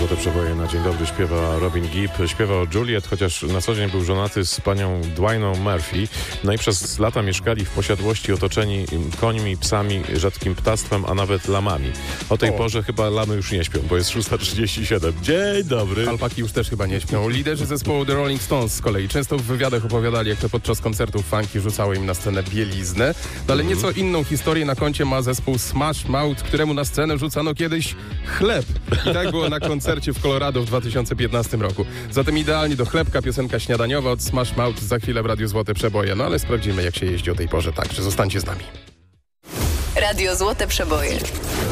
Złote Przeboje na dzień dobry śpiewa Robin Gibb. Śpiewa o Juliet, chociaż na co dzień był żonaty z panią Dwayną Murphy. No i przez lata mieszkali w posiadłości otoczeni końmi, psami, rzadkim ptactwem, a nawet lamami. O tej porze chyba lamy już nie śpią, bo jest 6:37. Dzień dobry. Alpaki już też chyba nie śpią. Liderzy zespołu The Rolling Stones z kolei często w wywiadach opowiadali, jak to podczas koncertów funky rzucały im na scenę bieliznę. No ale nieco inną historię na koncie ma zespół Smash Mouth, któremu na scenę rzucano kiedyś chleb. I tak było na koncercie w Colorado w 2015 roku. Zatem idealnie do chlebka piosenka śniadaniowa od Smash Mouth za chwilę w Radiu Złote Przeboje. No ale sprawdzimy, jak się jeździ o tej porze. Także zostańcie z nami. Radio Złote Przeboje.